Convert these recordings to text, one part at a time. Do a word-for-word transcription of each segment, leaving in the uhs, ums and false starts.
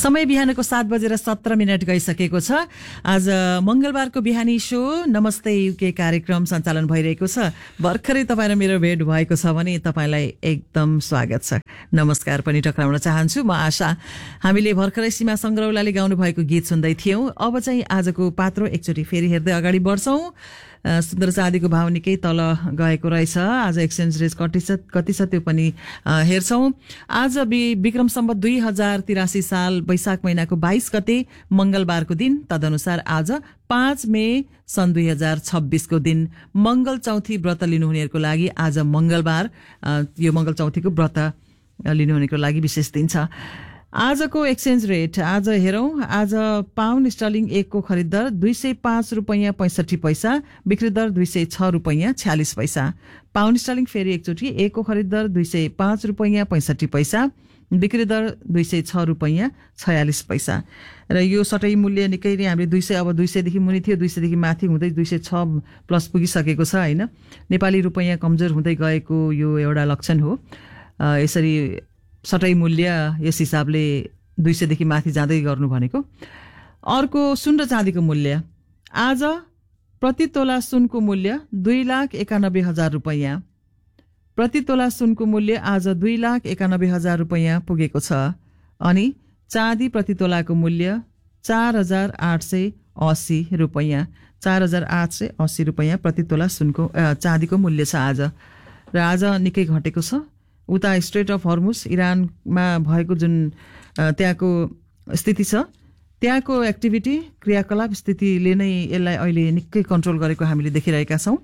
समय बिहानको सात बजेर सत्र मिनट गइसकेको छ। आज मंगलबारको बिहानी शो नमस्ते युके कार्यक्रम सञ्चालन भइरहेको छ। भर्खरै तपाईँ र मेरो भेट भएको छ भने तपाईलाई एकदम स्वागत छ, नमस्कार पनि टक्राउन चाहन्छु। म आशा हामीले भर्खरै सीमा संग्रौलाले गाउनु भएको गीत सुन्दै थियौं। अब चाहिँ आजको पात्रो एकचोटि फेरि हेर्दै अगाडि बढ्छौं। सुन्दर चाँदीको भाव निकै तल गएको रहेछ। आज एक्सचेन्ज रेट कति छ कति छ त्यो पनि हेर्छौं। आज विक्रम सम्वत दुई हजार तिरासी साल वैशाख महिनाको बाइस गते मंगलबारको दिन, तदनुसार आज पाँच मे सन् दुई हजार छब्बीस को दिन मंगल चौथी व्रत लिनुहुनेहरूको लागि आज मंगलबार, यो मंगल चौथीको व्रत लिनुहुनेको लागि विशेष दिन छ। आजको एक्सचेन्ज रेट आज हेरौं। आज पाउन्ड स्टर्लिङ एक को खरिद दर दुई सय पाँच रुपैयाँ पैंसठी पैसा, बिक्री दर दुई सय छ रुपैयाँ छ्यालिस पैसा। पाउन्ड स्टर्लिङ फेरि एकचोटि एक को खरिद दर दुई सय पाँच रुपैयाँ पैंसठी पैसा, बिक्री दर दुई सय छ रुपैयाँ छयालिस पैसा। र यो सटै मूल्य निकै नै हामीले दुई सय अब दुई सयदेखि मुनि थियो, दुई सयदेखि माथि हुँदै दुई सय छ प्लस पुगिसकेको छ होइन। नेपाली रुपैयाँ कमजोर हुँदै गएको यो एउटा लक्षण हो। यसरी सटै मूल्य यस हिसाबले दुई सयदेखि माथि जाँदै गर्नु भनेको। अर्को सुन र चाँदीको मूल्य आज प्रति तोला सुनको मूल्य दुई लाख एकानब्बे हजार रुपैयाँ। प्रति तोला सुनको मूल्य आज दुई लाख एकानब्बे हजार रुपैयाँ पुगेको छ। अनि चाँदी प्रति तोलाको मूल्य चार हजार आठ सय अस्सी रुपैयाँ। चार हजार आठ सय अस्सी रुपैयाँ प्रति तोला सुनको चाँदीको मूल्य छ आज। र आज निकै घटेको छ। उता स्ट्रेट अफ हर्मुज इरानमा भएको जुन त्यहाँको स्थिति छ, त्यहाँको एक्टिभिटी क्रियाकलाप स्थितिले नै यसलाई अहिले निकै कन्ट्रोल गरेको हामीले देखिरहेका छौँ।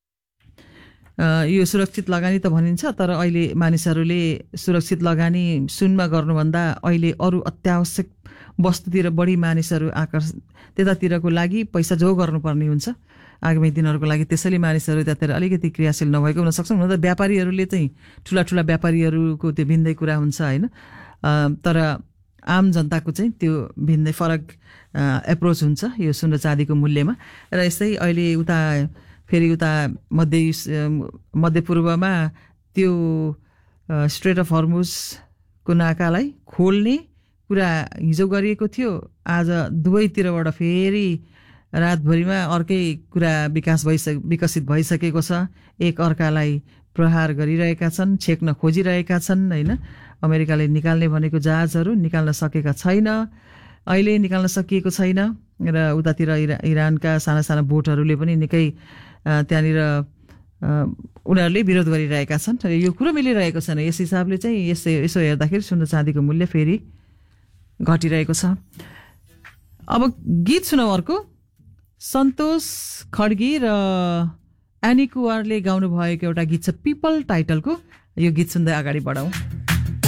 यो सुरक्षित लगानी त भनिन्छ, तर अहिले मानिसहरूले सुरक्षित लगानी सुनमा गर्नुभन्दा अहिले अरू अत्यावश्यक वस्तुतिर बढी मानिसहरू आकर्षित त्यतातिरको लागि पैसा जो गर्नुपर्ने हुन्छ आगामी दिनहरूको लागि। त्यसैले मानिसहरू त्यतातिर अलिकति क्रियाशील नभएको हुन सक्छ। हुन त व्यापारीहरूले चाहिँ ठुला ठुला व्यापारीहरूको त्यो भिन्दै कुरा हुन्छ होइन, तर आम जनताको चाहिँ त्यो भिन्दै फरक एप्रोच हुन्छ यो सुन र चाँदीको मूल्यमा। र यस्तै अहिले उता फेरि उता मध्य मध्यपूर्वमा त्यो स्ट्रेट अफ हर्मुजको नाकालाई खोल्ने कुरा हिजो गरिएको थियो। आज दुवैतिरबाट फेरि रातभरिमा अर्कै कुरा विकास भइसक विकसित भइसकेको छ। एक अर्कालाई प्रहार गरिरहेका छन्, छेक्न खोजिरहेका छन् होइन। अमेरिकाले निकाल्ने भनेको जहाजहरू निकाल्न सकेका छैन, अहिले निकाल्न सकिएको छैन। र उतातिर इरा इरानका साना साना बोटहरूले पनि निकै त्यहाँनिर उनीहरूले विरोध गरिरहेका छन्। र यो कुरो मिलिरहेको छैन। यस हिसाबले चाहिँ यसो यसो हेर्दाखेरि सुन र चाँदीको मूल्य फेरि घटिरहेको छ। अब गीत सुनौ अर्को। सन्तोष खड्गी र एनी कुवारले गाउनु भएको एउटा गीत छ पिपल टाइटलको। यो गीत सुन्दै अगाडि बढाउँ।